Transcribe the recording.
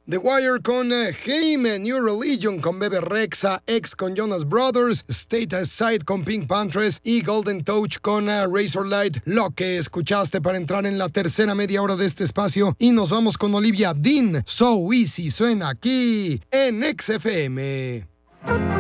The Wire con Haim, New Religion con Bebe Rexha, X con Jonas Brothers, State Side con Pink Panthers y Golden Touch con Razorlight. Lo que escuchaste para entrar en la tercera media hora de este espacio. Y nos vamos con Olivia Dean. So Easy suena aquí en XFM.